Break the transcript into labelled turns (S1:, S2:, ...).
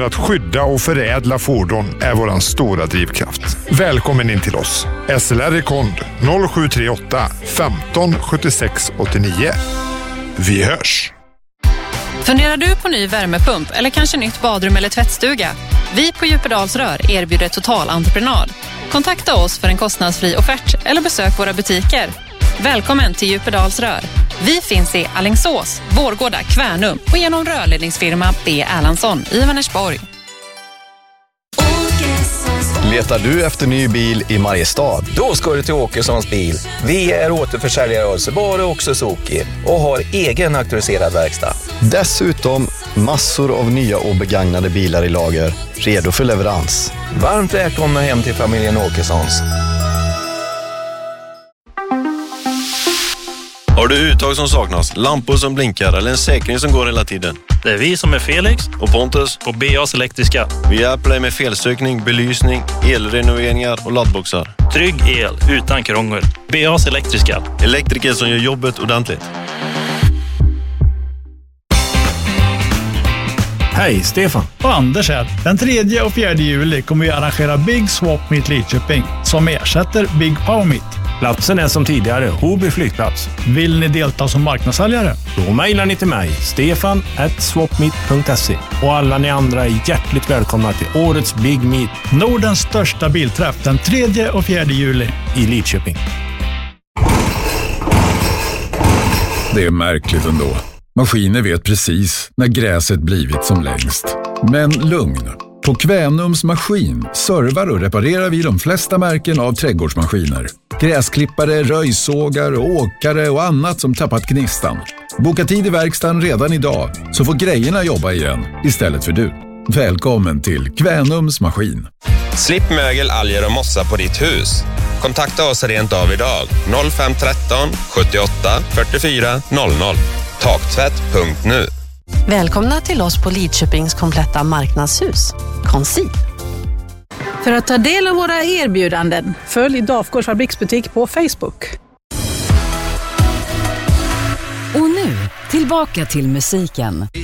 S1: att skydda och förädla fordon är våran stora drivkraft. Välkommen in till oss. SLR i Kond 0738 15 76 89. Vi hörs!
S2: Funderar du på ny värmepump eller kanske nytt badrum eller tvättstuga? Vi på Djupedals Rör erbjuder totalentreprenad. Kontakta oss för en kostnadsfri offert eller besök våra butiker. Välkommen till Djupedals Rör. Vi finns i Alingsås, Vårgårda, Kvärnum och genom rörledningsfirma B. Erlandsson i Vänersborg.
S3: Letar du efter ny bil i Mariestad?
S4: Då ska du till Åkessons bil. Vi är återförsäljare av Subaru och Suzuki och har egen auktoriserad verkstad.
S3: Dessutom massor av nya och begagnade bilar i lager, redo för leverans.
S4: Varmt välkomna hem till familjen Åkessons.
S5: Har du uttag som saknas, lampor som blinkar eller en säkring som går hela tiden?
S6: Det är vi som är Felix
S5: och Pontus
S6: på BAs Elektriska.
S5: Vi hjälper dig med felsökning, belysning, elrenoveringar och laddboxar.
S6: Trygg el utan krångel. BAs Elektriska.
S5: Elektriker som gör jobbet ordentligt.
S7: Hej, Stefan.
S8: Och Anders här. Den 3 och 4 juli kommer vi arrangera Big Swap Meet Lidköping som ersätter Big Power Meet.
S7: Platsen är som tidigare, Hoby flygplats.
S8: Vill ni delta som marknadssäljare?
S7: Då mejlar ni till mig, stefan@swapmeet.se. Och alla ni andra är hjärtligt välkomna till årets Big Meet.
S8: Nordens största bilträff den 3 och 4 juli
S7: i Lidköping.
S9: Det är märkligt ändå. Maskiner vet precis när gräset blivit som längst. Men lugn. På Kvänums Maskin servar och reparerar vi de flesta märken av trädgårdsmaskiner. Gräsklippare, röjsågar, åkare och annat som tappat gnistan. Boka tid i verkstaden redan idag så får grejerna jobba igen istället för du. Välkommen till Kvänums Maskin.
S10: Slipp mögel, alger och mossa på ditt hus. Kontakta oss rent av idag. 0513 78 44 00. Taktvätt.nu.
S11: Välkomna till oss på Lidköpings kompletta marknadshus. Conceal.
S12: För att ta del av våra erbjudanden, följ Dafgårds fabriksbutik på Facebook.
S13: Och nu, tillbaka till musiken.